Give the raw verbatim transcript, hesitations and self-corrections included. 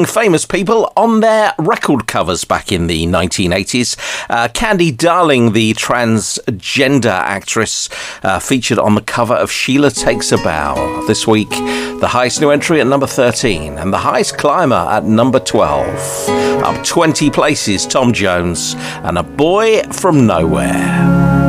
Famous people on their record covers back in the nineteen eighties. Uh, Candy Darling, the transgender actress, uh, featured on the cover of Sheila Takes a Bow. This week, the highest new entry at number thirteen and the highest climber at number twelve. Up twenty places, Tom Jones and A Boy from Nowhere.